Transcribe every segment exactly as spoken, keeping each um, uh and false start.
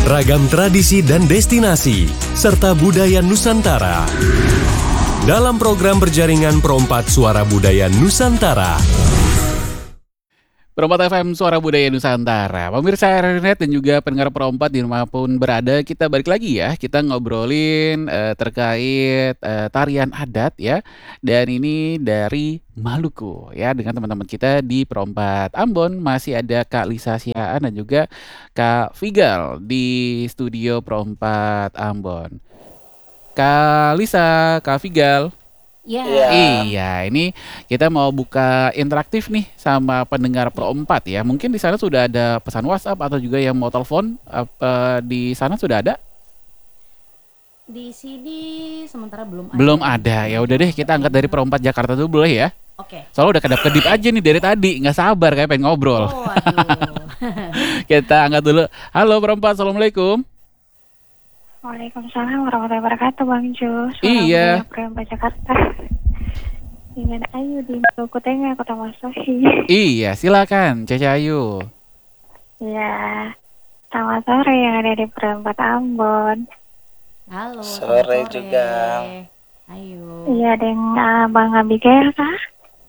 Ragam tradisi dan destinasi, serta budaya Nusantara. Dalam program berjaringan Perompat Suara Budaya Nusantara. Perompat F M Suara Budaya Nusantara. Pemirsa Internet dan juga pendengar Perompat di rumah pun berada, kita balik lagi ya. Kita ngobrolin uh, terkait uh, tarian adat ya. Dan ini dari Maluku ya, dengan teman-teman kita di Perompat Ambon. Masih ada Kak Lisa Siaan dan juga Kak Figal di studio Perompat Ambon. Kak Lisa, Kak Figal. Ya. Iya, ini kita mau buka interaktif nih sama pendengar Perompat ya. Mungkin di sana sudah ada pesan WhatsApp atau juga yang mau telepon, apa di sana sudah ada? Di sini sementara belum ada. Belum ada. Ya udah deh, kita angkat dari Perompat Jakarta dulu boleh ya? Oke. Soalnya udah kedap-kedip aja nih dari tadi, nggak sabar kayak pengen ngobrol. Oh, aduh. Kita angkat dulu. Halo Perompat, assalamualaikum. Waalaikumsalam warahmatullahi wabarakatuh, Bang Jo. Iya. Perompat Jakarta. Dengan Ayu di Maluku Tengah, Kota Masohi. Iya, silakan, Caca Ayu. Ya, selamat sore yang ada di Perompat Ambon. Halo. Sore, sore juga. Ayo. Iya, dengan Bang Abigail kah?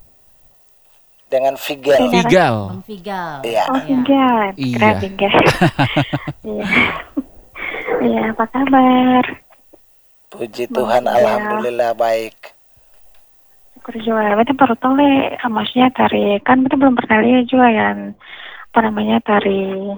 Dengan Figal. Figal. Bang Figal. Iya. Oh, Figal. Iya. Keren, Figal. Iya. Iya, apa kabar? Puji Bang Tuhan, Figal. alhamdulillah baik. Syukur juga. Beta baru tahu le, maksudnya tari, kan beta belum pernah lihat juga yang, apa namanya, tari,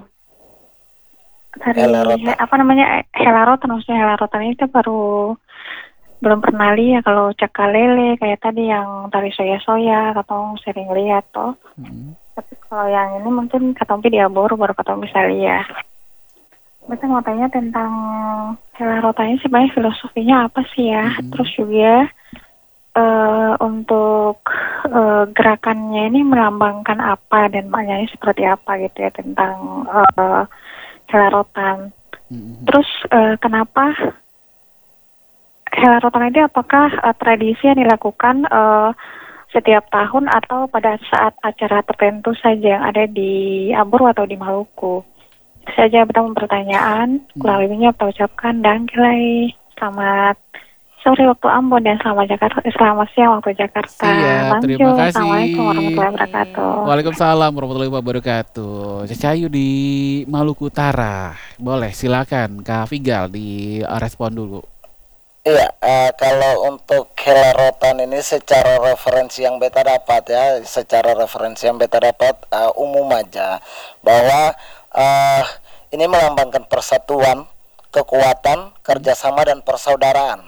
tari, Helarotan. he- apa namanya, helarotan, maksudnya helarotan itu baru, belum pernah lihat. Kalau cakalele, kayak tadi yang tari soya-soya, katong sering lihat toh. Hmm. Tapi kalau yang ini mungkin katong di Aboru baru katong bisa lihat. Beta mau tanya tentang helarotannya sebenarnya filosofinya apa sih ya? Hmm. Terus juga eh, untuk eh, gerakannya ini melambangkan apa dan maknanya seperti apa gitu ya tentang eh, helarotan. Hmm. Terus eh, kenapa helarotan itu apakah eh, tradisi yang dilakukan eh, setiap tahun atau pada saat acara tertentu saja yang ada di Ambon atau di Maluku? Itu saja pertama pertanyaan. Kurang lebihnya saya ucapkan dan kilai selamat sore waktu Ambon dan selamat Jakarta, eh, selamat siang waktu Jakarta. Siap, Bang terima Jo, kasih. Assalamualaikum warahmatullahi wabarakatuh. Waalaikumsalam warahmatullahi wabarakatuh. Caca Ayu di Maluku Utara. Boleh, silakan Kak Figal di uh, respon dulu. Iya, eh, kalau untuk helarotan ini secara referensi yang beta dapat ya, secara referensi yang beta dapat eh, umum aja bahwa eh, ini melambangkan persatuan, kekuatan, kerjasama dan persaudaraan.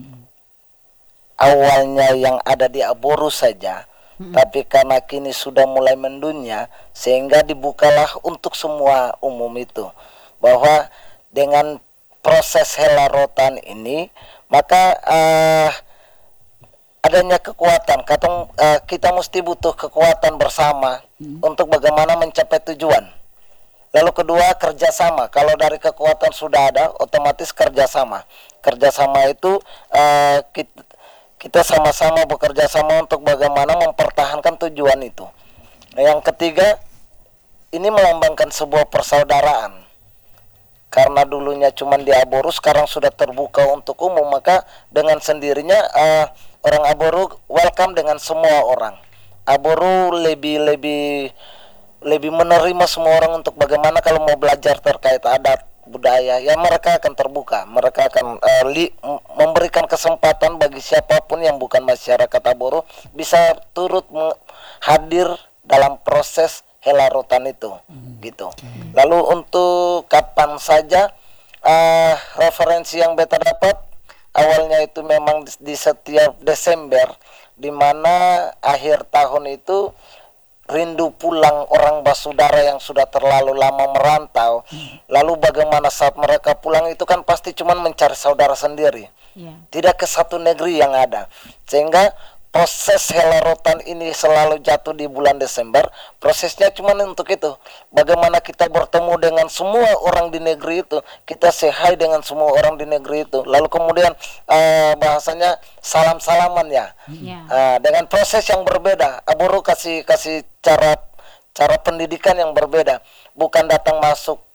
Awalnya yang ada di Aboru saja, tapi karena kini sudah mulai mendunia, sehingga dibukalah untuk semua umum itu, bahwa dengan proses helarotan ini maka uh, adanya kekuatan. Katong, uh, kita mesti butuh kekuatan bersama hmm. untuk bagaimana mencapai tujuan. Lalu kedua, kerjasama. Kalau dari kekuatan sudah ada, otomatis kerjasama. Kerjasama itu uh, kita, kita sama-sama bekerja sama untuk bagaimana mempertahankan tujuan itu. Yang ketiga, ini melambangkan sebuah persaudaraan. Karena dulunya cuma di Aboru, sekarang sudah terbuka untuk umum, maka dengan sendirinya uh, orang Aboru welcome dengan semua orang. Aboru lebih lebih lebih menerima semua orang untuk bagaimana kalau mau belajar terkait adat budaya, ya mereka akan terbuka, mereka akan uh, li, memberikan kesempatan bagi siapapun yang bukan masyarakat Aboru bisa turut me- hadir dalam proses helarotan itu, hmm. gitu. Okay. Lalu untuk kapan saja uh, referensi yang beta dapat awalnya itu memang di, di setiap Desember, di mana akhir tahun itu rindu pulang orang basudara yang sudah terlalu lama merantau. Hmm. Lalu bagaimana saat mereka pulang itu kan pasti cuma mencari saudara sendiri, yeah. tidak ke satu negeri yang ada, sehingga proses helarotan ini selalu jatuh di bulan Desember. Prosesnya cuma untuk itu, bagaimana kita bertemu dengan semua orang di negeri itu, kita say hi dengan semua orang di negeri itu. Lalu kemudian uh, bahasanya salam-salaman ya, yeah. uh, dengan proses yang berbeda. Aboru kasih kasih cara cara pendidikan yang berbeda, bukan datang masuk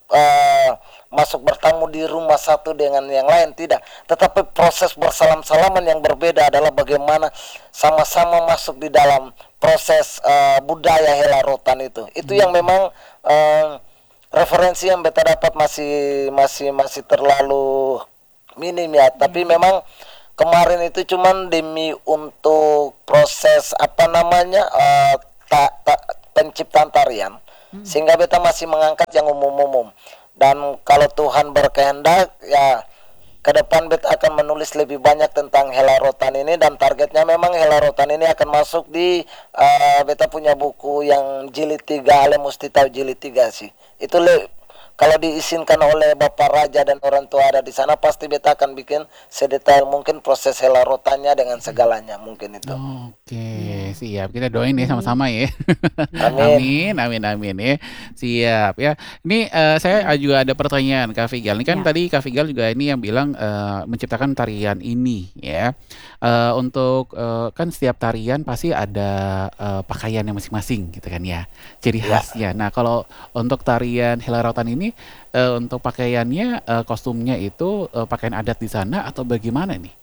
uh, masuk bertamu di rumah satu dengan yang lain, tidak. Tetapi proses bersalam-salaman yang berbeda adalah bagaimana sama-sama masuk di dalam proses uh, budaya Hela Rotan itu. Itu yang memang uh, referensi yang beta dapat masih masih masih terlalu minim ya. Tapi memang kemarin itu cuman demi untuk proses apa namanya uh, ta, ta, penciptaan tarian, hmm. sehingga beta masih mengangkat yang umum-umum. Dan kalau Tuhan berkehendak ya ke depan beta akan menulis lebih banyak tentang Hela Rotan ini, dan targetnya memang Hela Rotan ini akan masuk di uh, beta punya buku yang jilid tiga, Ale mesti tahu jilid tiga sih. Itu le kalau diizinkan oleh Bapak Raja dan orang tua ada di sana, pasti beta akan bikin sedetail mungkin proses Hela Rotannya dengan segalanya mungkin itu. Oke, siap. Kita doain ya sama-sama ya. Amin. amin, amin, amin ya. Siap ya. Ini uh, saya juga ada pertanyaan Kak Figal. Ini kan Ya. tadi Kak Figal juga ini yang bilang uh, menciptakan tarian ini ya. Uh, untuk uh, kan setiap tarian pasti ada uh, pakaiannya masing-masing gitu kan ya, ciri Ya. khasnya. Nah kalau untuk tarian Hela Rotan ini uh, untuk pakaiannya, uh, kostumnya itu uh, pakaian adat di sana atau bagaimana nih?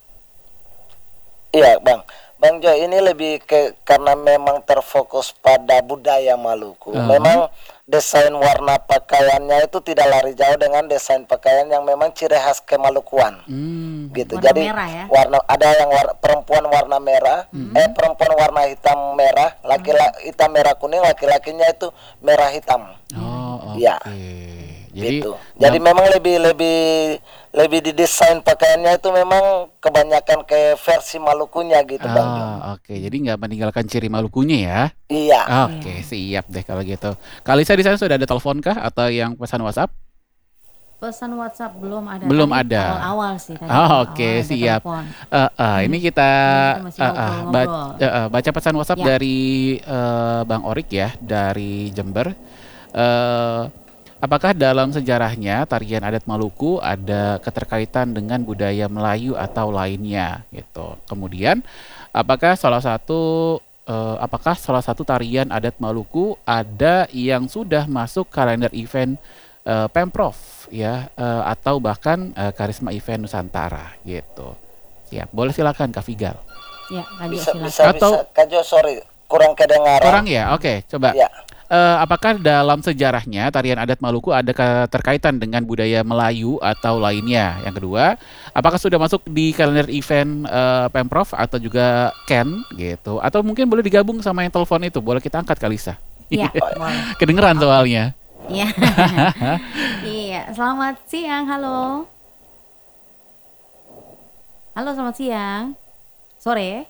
Iya Bang, Bang Jo, ini lebih ke karena memang terfokus pada budaya Maluku. Uh-huh. Memang desain warna pakaiannya itu tidak lari jauh dengan desain pakaian yang memang ciri khas kemalukuan. Hmm. Gitu. Warna Jadi merah ya? warna ada yang war, perempuan warna merah, eh perempuan warna hitam merah, laki-laki hitam merah kuning, laki-lakinya itu merah hitam. Oh, oke. Ya. Jadi Gitu. Jadi memang lebih lebih lebih didesain pakaiannya itu memang kebanyakan ke versi Malukunya gitu Bang Jo. ah, oke. Jadi nggak meninggalkan ciri Malukunya ya? Iya. Oke, siap deh kalau gitu. Kalisa di sana sudah ada telepon kah atau yang pesan WhatsApp? Pesan WhatsApp belum ada. Belum Tadi ada. Awal-awal sih tadi. Oh, awal oke, ada siap. telepon. Eh, eh, ini kita Kita masih eh, eh, ngobrol-ngobrol. ba- eh, eh, baca pesan WhatsApp Ya. dari eh, Bang Orik ya, dari Jember. Eh, apakah dalam sejarahnya tarian adat Maluku ada keterkaitan dengan budaya Melayu atau lainnya gitu. Kemudian apakah salah satu eh, apakah salah satu tarian adat Maluku ada yang sudah masuk kalender event eh, Pemprov ya, eh, atau bahkan eh, Karisma Event Nusantara gitu. Siap, boleh silakan Kak Figal. Ya, lanjut Bisa silakan. bisa Atau- bisa Kak Jo, sorry kurang kedengaran. Orang ya, oke, coba. Ya. Eh, apakah dalam sejarahnya tarian adat Maluku ada keterkaitan dengan budaya Melayu atau lainnya? Yang kedua, apakah sudah masuk di kalender event eh, Pemprov atau juga Ken gitu? Atau mungkin boleh digabung sama yang telepon itu, boleh kita angkat Kalisa. Ya, boleh. Kedengeran soalnya. Iya. Iya, selamat siang. Halo. Halo, selamat siang. Sore.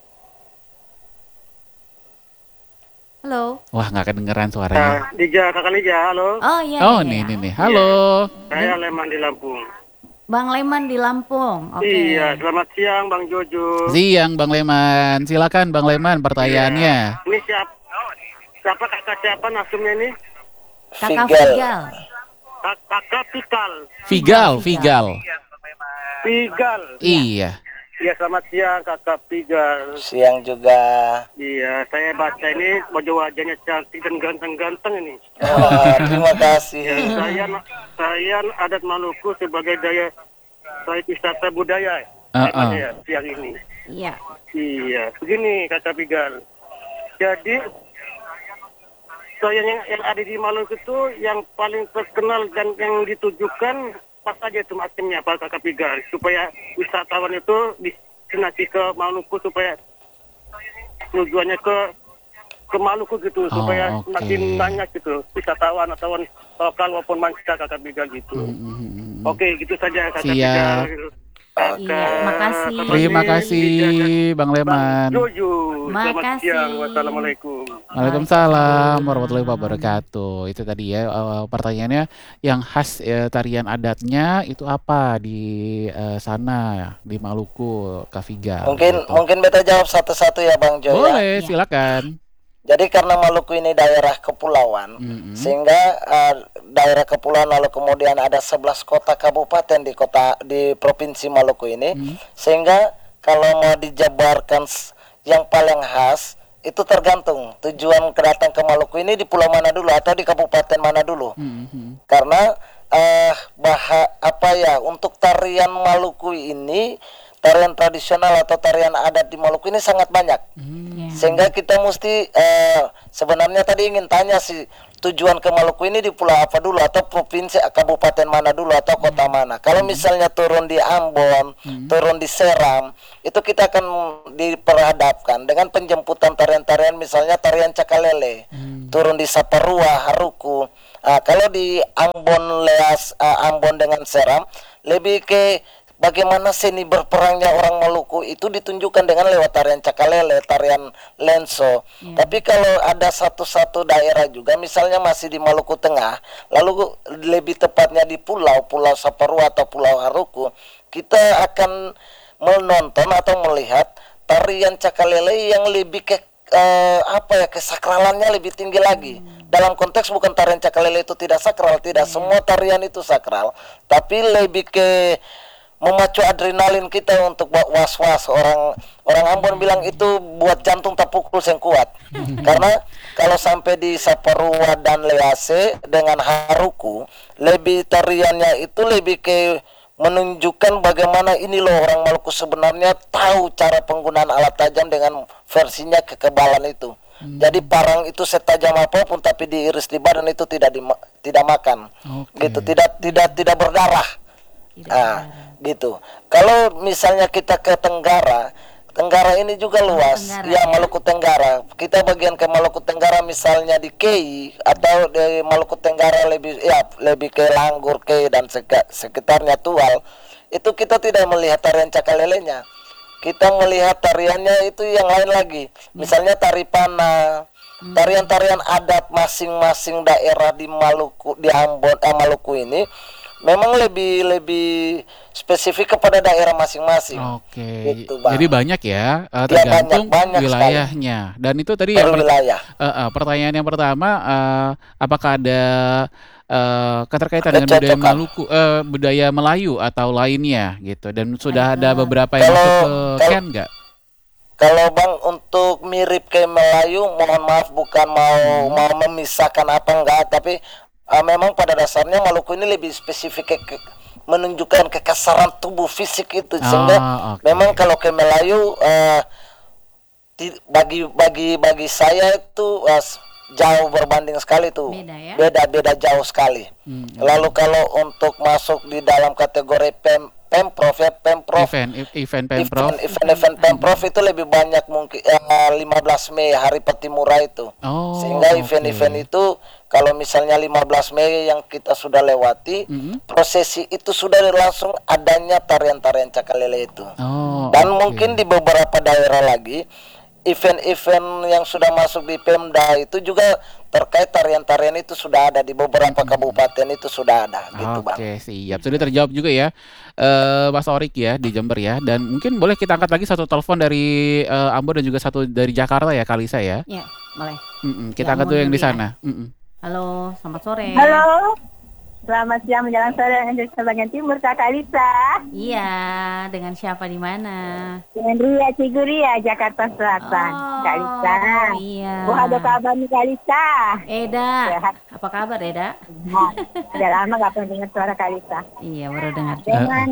Halo. Wah, nggak kedengeran suaranya. Lija, kakak Lija, halo. Oh iya. Oh, iya. nih, nih, nih. Halo. Saya Leman di Lampung. Bang Leman di Lampung. Oke. Iya, selamat siang Bang Jojo. Siang, Bang Leman. Silakan, Bang Leman, pertanyaannya. Ini siapa? Siapa kakak siapa nasumnya ini? Kakak Figal. Figal. Kak- Kakak Pikal. Vigal, Vigal. Pigal. Iya. Iya, selamat siang Kakak Pigal. Siang juga. Iya, saya baca ini wajah wajahnya cantik dan ganteng-ganteng ini. Wah, terima Ya, kasih. saya saya adat Maluku sebagai daya saya wisata budaya. Uh-uh. Saya baca ya, siang ini. Iya. Iya, begini kata Bigal. Jadi saya yang, yang ada di Maluku itu yang paling terkenal dan yang ditujukan apa saja itu macamnya Pak Kakak Bigal, supaya wisatawan itu destinasi ke Maluku supaya tujuannya ke ke Maluku gitu, Oh, supaya oke. semakin banyak gitu wisatawan atau lokal maupun mancanegara Kakak Bigal gitu. Mm-mm. Oke, gitu saja Kakak Siap. Bigal. Iya, makasih. Terima kasih, Bang Leman. Jojo, selamat Makasih. siang. Wassalamualaikum. Waalaikumsalam warahmatullahi wabarakatuh. Itu tadi ya eh, pertanyaannya, yang khas eh, tarian adatnya itu apa di eh, sana di Maluku, Kak Figa? Mungkin gitu. mungkin beta jawab satu-satu ya Bang Jo ya. Boleh, Ya. silakan. Jadi karena Maluku ini daerah kepulauan, Mm-mm. sehingga uh, daerah kepulauan lalu kemudian ada sebelas kota kabupaten di kota di provinsi Maluku ini, Mm. sehingga kalau mau dijabarkan s- yang paling khas itu tergantung tujuan kedatang ke Maluku ini di pulau mana dulu atau di kabupaten mana dulu. Mhm. Karena uh, bah apa ya untuk tarian Maluku ini, tarian tradisional atau tarian adat di Maluku ini sangat banyak. Ya. Sehingga kita mesti uh, sebenarnya tadi ingin tanya sih, tujuan ke Maluku ini di pulau apa dulu, atau provinsi kabupaten mana dulu, atau kota mana. Kalau misalnya turun di Ambon, hmm. turun di Seram, itu kita akan diperhadapkan dengan penjemputan tarian-tarian, misalnya tarian Cakalele, hmm. turun di Saparua, Haruku. Uh, kalau di Ambon, Leas, uh, Ambon dengan Seram, lebih ke bagaimana seni berperangnya orang Maluku itu ditunjukkan dengan lewat tarian Cakalele, tarian Lenso. Yeah. Tapi kalau ada satu-satu daerah juga, misalnya masih di Maluku Tengah, lalu lebih tepatnya di pulau, Pulau Saparua atau Pulau Haruku, kita akan menonton atau melihat tarian Cakalele yang lebih ke uh, apa ya, kesakralannya lebih tinggi lagi. Hmm. Dalam konteks bukan tarian Cakalele itu tidak sakral, tidak yeah. semua tarian itu sakral, tapi lebih ke memacu adrenalin kita untuk was-was. Orang orang Ambon bilang itu buat jantung tak pukul yang kuat. Karena kalau sampai di Saparua dan Lease dengan Haruku, lebih tariannya itu lebih ke menunjukkan bagaimana ini loh orang Maluku sebenarnya tahu cara penggunaan alat tajam dengan versinya kekebalan itu. Hmm. Jadi parang itu setajam apapun tapi diiris di badan itu tidak di, tidak makan. Okay. Gitu, tidak tidak tidak berdarah. Tidak ah, gitu. Kalau misalnya kita ke Tenggara, Tenggara ini juga luas. Tenggara, ya, ya, Maluku Tenggara. Kita bagian ke Maluku Tenggara misalnya di Kei atau di Maluku Tenggara lebih ya lebih ke Langgur, Kei dan sekitarnya Tual. Itu kita tidak melihat tarian Cakalelenya. Kita melihat tariannya itu yang lain lagi. Misalnya tari Pana, tarian-tarian adat masing-masing daerah di Maluku, di Ambon, eh, Maluku ini memang lebih lebih spesifik kepada daerah masing-masing. Oke. Gitu, jadi banyak ya, uh, tergantung ya, banyak, banyak wilayahnya. Sekali. Dan itu tadi yang wilayah. Uh, uh, pertanyaan yang pertama, uh, apakah ada uh, keterkaitan dengan budaya Maluku, uh, budaya Melayu atau lainnya gitu? Dan sudah ada beberapa yang kalau, masuk ke Ken nggak? Kalau Bang untuk mirip ke Melayu, mohon maaf bukan mau hmm. mau memisahkan apa enggak, tapi Uh, memang pada dasarnya Maluku ini lebih spesifik ke, ke, menunjukkan kekasaran tubuh fisik itu, sehingga oh, okay. memang kalau ke Melayu uh, di, bagi bagi bagi saya itu uh, jauh berbanding sekali tuh, beda ya? beda beda jauh sekali. Hmm. Lalu kalau untuk masuk di dalam kategori pem Pemprov ya, Pemprov event event Pemprov event event, event Pemprov itu lebih banyak mungkin eh, lima belas Mei Hari Peti Murah itu. Oh, sehingga okay. event-event itu kalau misalnya lima belas Mei yang kita sudah lewati, mm-hmm. prosesi itu sudah langsung adanya tarian-tarian Cakalele itu. Oh, dan okay. mungkin di beberapa daerah lagi event-event yang sudah masuk di Pemda itu juga terkait tarian-tarian itu sudah ada di beberapa kabupaten itu sudah ada gitu Bang. Oke, siap. Sudah terjawab juga ya uh, Mas Orik ya di Jember ya. Dan mungkin boleh kita angkat lagi satu telepon dari uh, Ambon dan juga satu dari Jakarta ya, Kalisa ya. Iya, boleh. Mm-mm, kita ya, angkat dulu yang di sana. Ya. Halo, selamat sore. Halo. Selamat siang menjelang sore dari sebagian timur, Kak Kalisa. Iya, dengan siapa di mana? Dengan Ria Ciguria, Jakarta Selatan, oh, Kak Kalisa. Iya. Wah, ada kabar nih Kak Kalisa. Eda, Sehat. Apa kabar Eda? Nah, udah lama gak pernah dengar suara Kak Kalisa. Iya, baru dengar. Dengan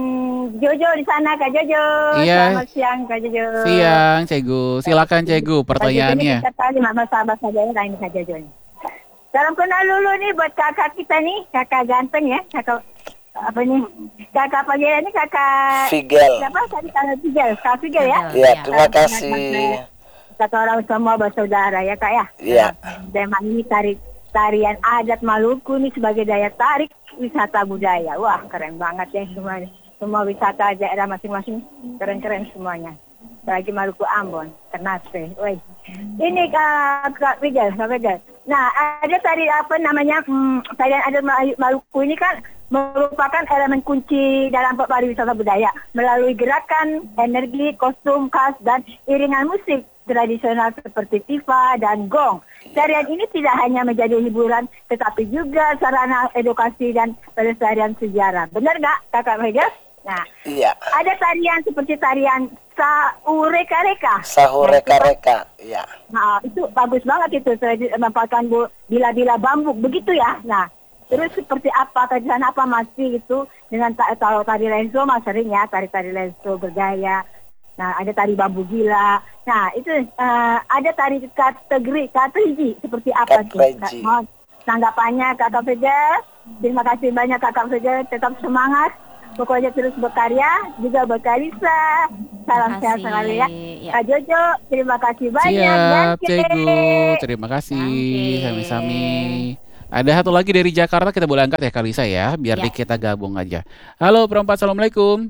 Jojo di sana, Kak Jojo. Iya. Selamat siang, Kak Jojo. Siang, Cegu. Silakan Cegu, pertanyaannya. Kita tadi mama sahabat saja ya, ini Kak Jojo nih. Salam kenal dulu nih buat kakak kita nih, kakak ganteng ya, kakak apa nih, kakak pagi ini kakak Figel. Siapa tadi kakak Figel, kakak Figel ya? Iya, terima kasih. Kata orang semua bersaudara ya kak ya. Iya. Tema ini tari tarian adat Maluku nih sebagai daya tarik wisata budaya. Wah keren banget ya semuanya. Semua wisata daerah masing-masing keren-keren semuanya. Bagi Maluku Ambon, Ternate. Woi. Ini Kak Kak Figel, Kak Figel. Nah, ada tari apa namanya? Hmm, tarian adat Maluku ini kan merupakan elemen kunci dalam pariwisata budaya melalui gerakan, energi, kostum khas dan iringan musik tradisional seperti tifa dan gong. Tarian ini tidak hanya menjadi hiburan, tetapi juga sarana edukasi dan pelestarian sejarah. Benar nggak, Kakak Figel? Nah, iya. Ada tarian seperti tarian Sahureka-reka. Sahureka-reka, iya. Nah, itu bagus banget itu. Saya memanfaatkan bila-bila bambu, begitu ya. Nah, Terus seperti apa kerjaan apa masih itu dengan ta- kalau tari lenso mas sering ya tari-tari lenso bergaya. Nah ada tari bambu gila. Nah itu uh, ada tari kategori kategori seperti apa sih? Kategori. Mohon tanggapannya Kakak Vega. Terima kasih banyak Kakak Vega. Tetap semangat. Pokoknya terus berkarya juga berkarya. Salam Terima sehat kasih. selalu ya. Ya. Kak Jojo terima kasih banyak. Siap, Yanke. Cegu. Terima kasih. Yanke. Sami-sami. Ada satu lagi dari Jakarta, kita boleh angkat ya Kalisa ya, biar Ya. di- kita gabung aja. Halo perempat, Assalamualaikum.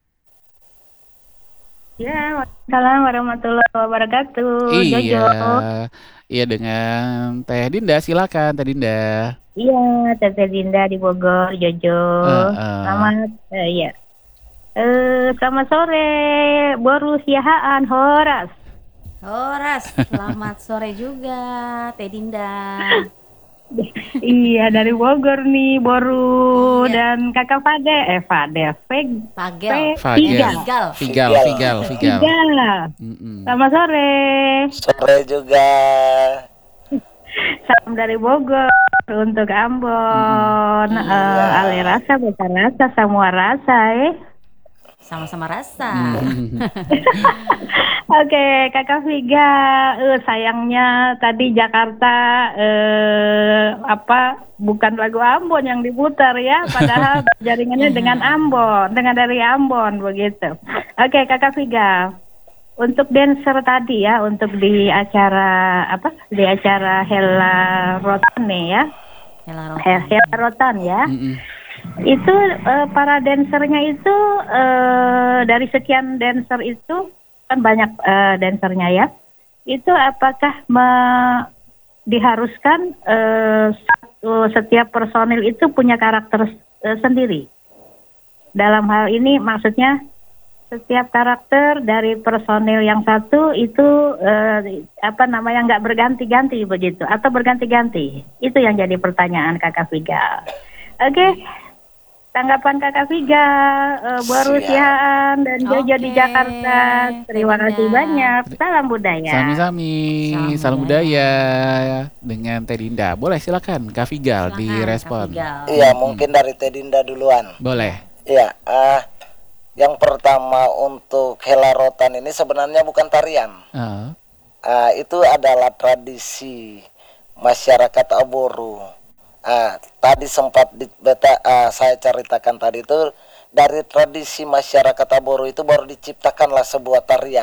Ya, Waalaikumsalam warahmatullahi wabarakatuh. Iya, Jojo. iya dengan Teh Dinda, silakan Teh Dinda. Iya, Tete Dinda di Bogor, Jojo. Heeh. Selamat, eh, iya. Eh, selamat sore, Boru Siahaan Horas. Horas, selamat sore juga Teh Dinda. Iya, dari Bogor nih, Boru Iya. dan Kakak Fade, eh Fade, Feg, Pagel. Fagel. Figal. Figal, Figal. Figal, Figal. Tiga. Mm-mm. Selamat sore. Sore juga. Salam dari Bogor untuk Ambon, Hmm. eh, Iya. Ale rasa, besar rasa, semua rasa, eh. Sama-sama rasa. Mm. Oke, Kakak Viga, eh, sayangnya tadi Jakarta eh, apa bukan lagu Ambon yang diputar ya, padahal jaringannya dengan Ambon, dengan dari Ambon begitu. Oke, Kakak Viga, untuk dancer tadi ya, untuk di acara apa? Di acara Hela Rotan nih ya, Hela Rotan. He- Hela Rotan ya. Mm-mm. Itu eh, para dancernya itu eh, dari sekian dancer itu kan banyak eh, dancernya ya. Itu apakah me- diharuskan eh, satu- setiap personil itu punya karakter eh, sendiri? Dalam hal ini maksudnya setiap karakter dari personil yang satu itu eh, apa namanya nggak berganti-ganti begitu atau berganti-ganti? Itu yang jadi pertanyaan Kakak Viga. Oke. Tanggapan Kakak Viga, uh, Boru Siap. Sihaan dan Jojo di Oke, Jakarta. Terima Teh kasih Dinda. banyak. Salam budaya. Sami-sami, Salam salam budaya. budaya dengan Teh Dinda. Boleh silakan Kak Figal Silakan, direspon. Kak Figal. Iya, mungkin dari Teh Dinda duluan. Boleh. Iya, ah yang pertama untuk Hela Rotan ini sebenarnya bukan tarian. Ah, Ah, itu adalah tradisi masyarakat Aboru. Ah, tadi sempat di, beta, ah, saya ceritakan tadi itu dari tradisi masyarakat Aboru itu baru diciptakanlah sebuah tarian,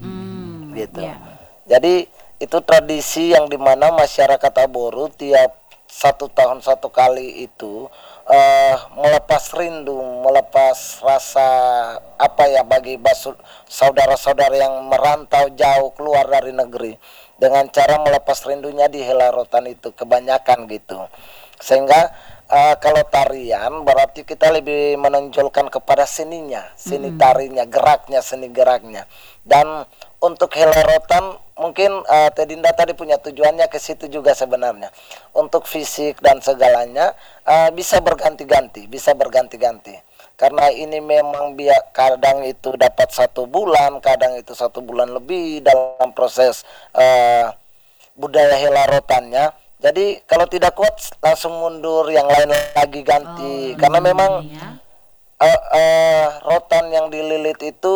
Hmm, gitu. ya. Jadi itu tradisi yang dimana masyarakat Aboru tiap satu tahun satu kali itu eh, melepas rindu, melepas rasa apa ya bagi basu- saudara-saudara yang merantau jauh keluar dari negeri dengan cara melepas rindunya di Hela Rotan itu kebanyakan gitu. Sehingga eh, kalau tarian berarti kita lebih menonjolkan kepada seninya, seni tarinya, geraknya, seni geraknya. Dan untuk Hela Rotan mungkin uh, Teh Dinda tadi punya tujuannya ke situ juga sebenarnya. Untuk fisik dan segalanya uh, bisa berganti-ganti, bisa berganti-ganti. Karena ini memang biar kadang itu dapat satu bulan, kadang itu satu bulan lebih dalam proses uh, budaya Hela Rotannya. Jadi kalau tidak kuat langsung mundur, yang lain lagi ganti. Oh, Karena memang ini ya. uh, uh, rotan yang dililit itu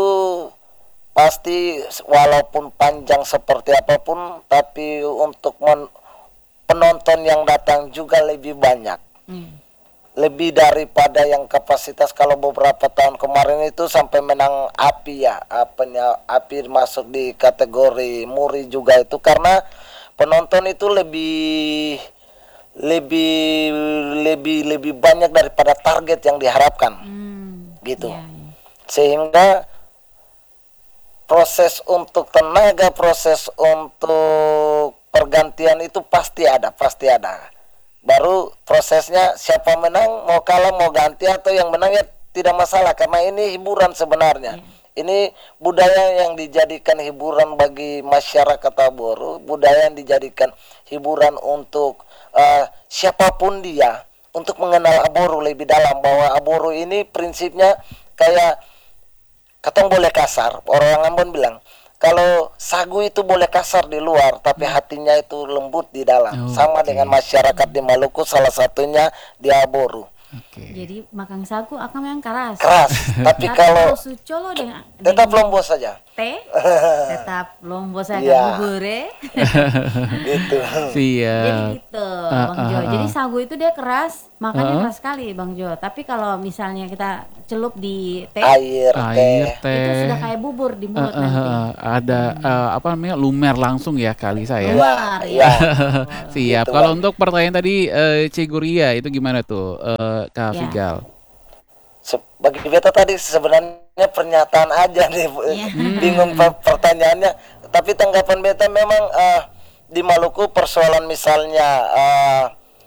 pasti walaupun panjang seperti apapun, tapi untuk men- penonton yang datang juga lebih banyak, Hmm. lebih daripada yang kapasitas. Kalau beberapa tahun kemarin itu sampai menang api ya, apanya api masuk di kategori muri juga itu karena penonton itu lebih lebih lebih lebih banyak daripada target yang diharapkan, Hmm, gitu. iya, iya. Sehingga proses untuk tenaga, proses untuk pergantian itu pasti ada, pasti ada. Baru prosesnya siapa menang, mau kalah, mau ganti atau yang menang ya tidak masalah karena ini hiburan sebenarnya. Ini budaya yang dijadikan hiburan bagi masyarakat Aboru, budaya yang dijadikan hiburan untuk uh, siapapun dia, untuk mengenal Aboru lebih dalam, bahwa Aboru ini prinsipnya kayak katong boleh kasar, orang Ambon bilang kalau sagu itu boleh kasar di luar, tapi hatinya itu lembut di dalam. Oh, Sama oke. dengan masyarakat di Maluku, salah satunya di Aboru. Oke. Jadi makan sagu akan yang keras. Keras, tapi kalau sucolo dengan tetap dengan lombok saja. teh tetap lombo saya Iya. bubur ya. Gitu. Jadi Siap. gitu, Ah, Bang ah, Jo. ah, Jadi ah. sagu itu dia keras, makannya Ah, ah. keras sekali, Bang Jo. Tapi kalau misalnya kita celup di teh, Air, Air teh. itu teh. sudah kayak bubur di Eh, mulut eh, nanti. eh, ada eh, apa namanya lumer langsung ya kali saya. Luar Iya. ya. Siap. Gitu, Kalau Bang. untuk pertanyaan tadi eh, Ciguria itu gimana tuh, eh, Kak Ya. Figal? Se- Bagi beta tadi sebenarnya pernyataan aja nih, Bu. Iya. Bingung per- pertanyaannya. Tapi tanggapan beta memang eh, di Maluku persoalan misalnya eh,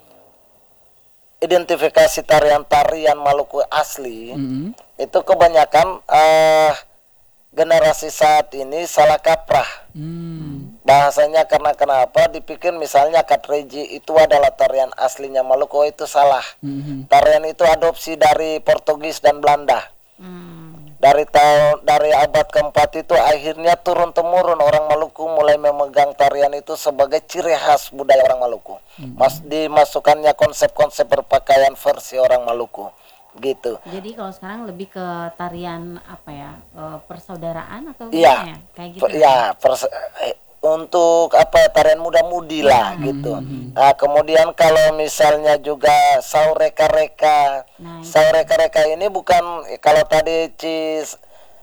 identifikasi tarian-tarian Maluku asli Mm-mm. itu kebanyakan eh, generasi saat ini salah kaprah. Hmm. Bahasanya karena kenapa dipikir misalnya Katreji itu adalah tarian aslinya Maluku, oh, itu salah. Mhm. Tarian itu adopsi dari Portugis dan Belanda. Hmm. Dari tahun dari abad keempat itu akhirnya turun temurun orang Maluku mulai memegang tarian itu sebagai ciri khas budaya orang Maluku. Mas dimasukkannya konsep-konsep berpakaian versi orang Maluku. Gitu. Jadi kalau sekarang lebih ke tarian apa ya, eh, persaudaraan atau Iya. gimana ya? Kayak gitu. Per- ya, pers- eh, untuk apa tarian muda-mudi lah gitu. Nah, kemudian kalau misalnya juga saureka-reka, Nah, itu saureka-reka ini bukan eh, kalau tadi Cis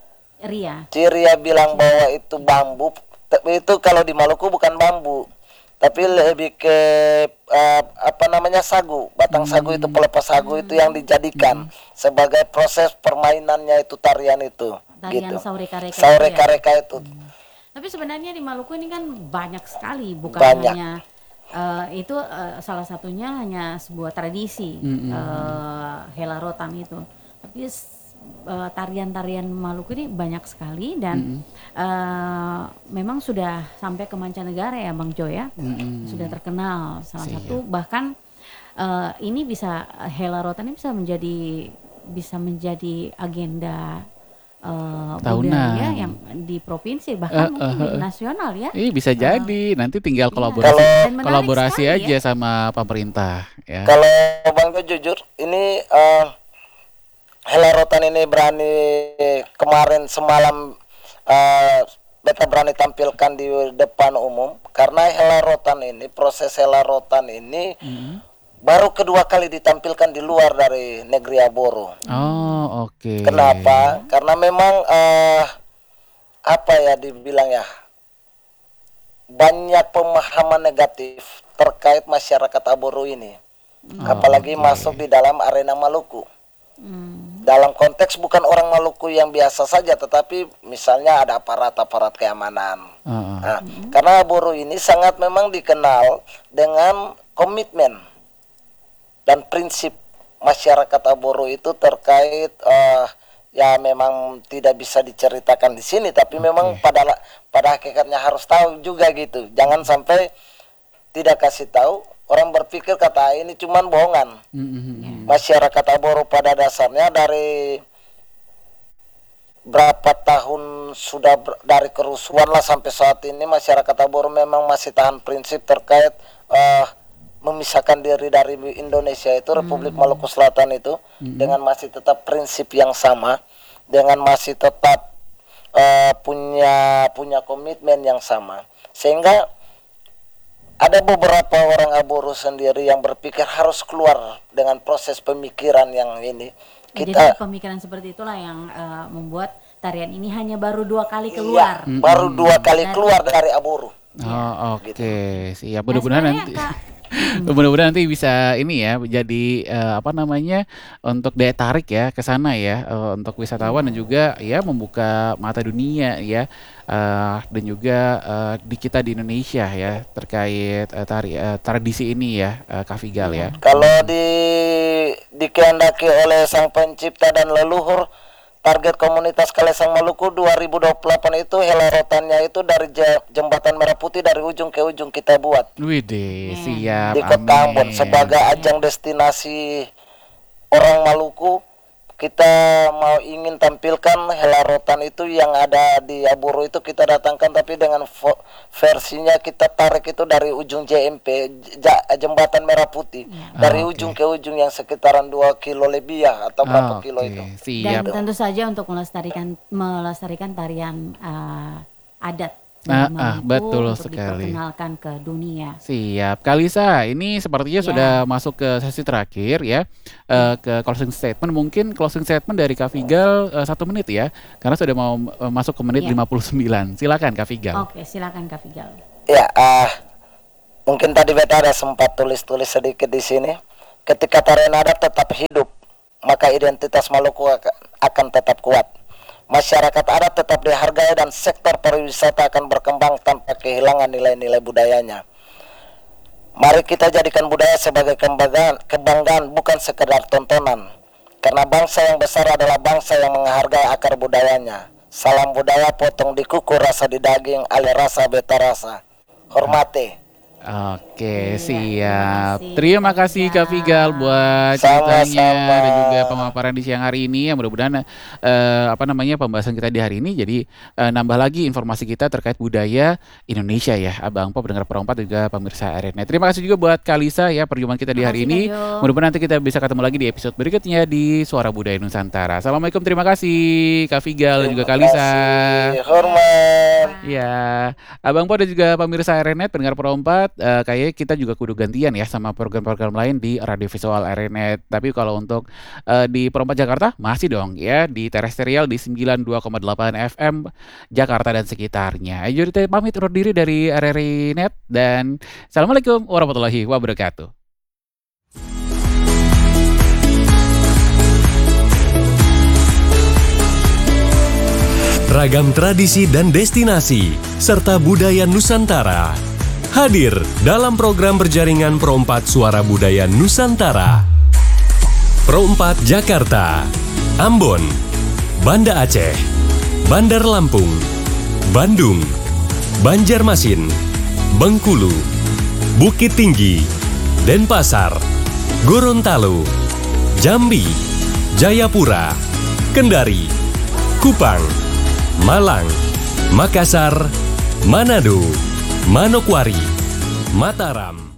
Ria. Ciria bilang bahwa itu bambu, tapi itu kalau di Maluku bukan bambu, tapi lebih ke eh, apa namanya sagu, batang sagu itu pelepas sagu itu yang dijadikan sebagai proses permainannya itu tarian itu, Tarian gitu. saureka-reka itu ya. Saureka-reka itu. Tapi sebenarnya di Maluku ini kan banyak sekali, bukan Banyak. hanya eh, itu eh, salah satunya hanya sebuah tradisi eh, Hela Rotan itu. Tapi s- eh, tarian-tarian Maluku ini banyak sekali dan eh, memang sudah sampai ke mancanegara ya Bang Jo ya. Mm-mm. Sudah terkenal salah Siap. satu bahkan eh, ini bisa Hela Rotan ini bisa menjadi bisa menjadi agenda eh, Tahunan. budaya yang di provinsi bahkan Eh, mungkin eh, di eh. nasional ya. Ih, bisa jadi nanti tinggal Iya. kolaborasi Kalau- Dan menarik kolaborasi sekali aja ya. sama pemerintah ya. Kalau Bang Jo jujur, ini eh, Hela Rotan ini berani kemarin semalam eh, beta berani tampilkan di depan umum karena Hela Rotan ini, proses Hela Rotan ini Mm-mm. baru kedua kali ditampilkan di luar dari negeri Aboro. Oh, oke. Kenapa? Karena memang eh, apa ya dibilang ya, banyak pemahaman negatif terkait masyarakat Aboro ini, apalagi oke. masuk di dalam arena Maluku. Hmm. Dalam konteks bukan orang Maluku yang biasa saja, tetapi misalnya ada aparat-aparat keamanan. Heeh. Nah, karena Aboro ini sangat memang dikenal dengan komitmen dan prinsip masyarakat Aboro itu terkait eh, ya memang tidak bisa diceritakan di sini, tapi memang pada pada hakikatnya harus tahu juga gitu. Jangan sampai tidak kasih tahu, orang berpikir kata ini cuman bohongan. Mm-mm. Masyarakat Aboro pada dasarnya dari berapa tahun sudah ber- dari kerusuhan lah sampai saat ini masyarakat Aboro memang masih tahan prinsip terkait eh, memisahkan diri dari Indonesia itu Republik Maluku Selatan itu dengan masih tetap prinsip yang sama, dengan masih tetap eh, punya punya komitmen yang sama, sehingga ada beberapa orang Aboro sendiri yang berpikir harus keluar dengan proses pemikiran yang ini. Jadi Kita pemikiran seperti itulah yang eh, membuat tarian ini hanya baru dua kali iya, keluar. baru dua kali Dari- keluar dari Aboro. Oh, oke. Gitu. Siap. Nah, Mudah-mudahan sebenarnya, nanti Kak, mudah-mudahan nanti bisa ini ya jadi eh, apa namanya untuk daya tarik ya ke sana ya eh, untuk wisatawan dan juga ya membuka mata dunia ya eh, dan juga eh, di kita di Indonesia ya terkait eh, tari eh, tradisi ini ya eh, Kak Figal ya. Kalau di dikehendaki oleh Sang Pencipta dan leluhur, target komunitas Kalesang Maluku dua ribu dua puluh delapan itu Hela Rotannya itu dari Ja- Jembatan Merah Putih dari ujung ke ujung kita buat Widih, Ya. siap. di Kota Ambon amin. sebagai ajang destinasi orang Maluku kita mau ingin tampilkan helarotan itu yang ada di Aburu itu kita datangkan, tapi dengan vo- versinya kita tarik itu dari ujung J M P, J- Jembatan Merah Putih, Ya. dari Ah, ujung oke. ke ujung yang sekitaran dua kilo lebih ya, atau berapa Oke, kilo itu. Dan siap. tentu saja untuk melestarikan melestarikan tarian uh, adat Ah, dari ah, Maluku betul untuk sekali. diperkenalkan ke dunia. Siap. Kalisa, ini sepertinya Ya. sudah masuk ke sesi terakhir ya, eh, ke closing statement. Mungkin closing statement dari Kak Figal eh, satu menit ya, karena sudah mau eh, masuk ke menit Ya. lima puluh sembilan. Silakan Kak Figal. Oke, silakan Kak Figal. Ya, ah mungkin tadi beta ada sempat tulis-tulis sedikit di sini. Ketika tarian adat tetap hidup, maka identitas Maluku ak- akan tetap kuat. Masyarakat adat tetap dihargai dan sektor pariwisata akan berkembang tanpa kehilangan nilai-nilai budayanya. Mari kita jadikan budaya sebagai kebanggaan, kebanggaan bukan sekedar tontonan. Karena bangsa yang besar adalah bangsa yang menghargai akar budayanya. Salam budaya, potong di kuku, rasa di daging, alih rasa beta rasa. Hormati. Oke, Iya, siap. terima Terima kasih, kasih Kak Kak Figal Figal. buat Sama-sama. ceritanya dan juga pemaparan di siang hari ini. Ya mudah-mudahan eh, apa namanya pembahasan kita di hari ini jadi eh, nambah lagi informasi kita terkait budaya Indonesia ya, Abang Po, pendengar perempat dan juga pemirsa R N. Terima kasih juga buat Kalisa ya perjumpaan kita di hari ini. Terima kasih, Kak Jo. Mudah-mudahan nanti kita bisa ketemu lagi di episode berikutnya di Suara Budaya Nusantara. Assalamualaikum, terima kasih Kak Figal dan juga Terima Kalisa. kasih. Hormat. Ya, Abang Po dan juga pemirsa R N Net, pendengar perempat, eh, kayaknya kita juga kudu gantian ya sama program-program lain di radio visual R N Net. Tapi kalau untuk eh, di Perempat Jakarta masih dong ya di terestrial di sembilan puluh dua koma delapan F M Jakarta dan sekitarnya. Ayo kita pamit undur diri dari R R I Net dan Assalamualaikum warahmatullahi wabarakatuh. Ragam tradisi dan destinasi, serta budaya Nusantara. Hadir dalam program berjaringan Pro empat Suara Budaya Nusantara. Pro empat Jakarta, Ambon, Banda Aceh, Bandar Lampung, Bandung, Banjarmasin, Bengkulu, Bukit Tinggi, Denpasar, Gorontalo, Jambi, Jayapura, Kendari, Kupang, Malang, Makassar, Manado, Manokwari, Mataram.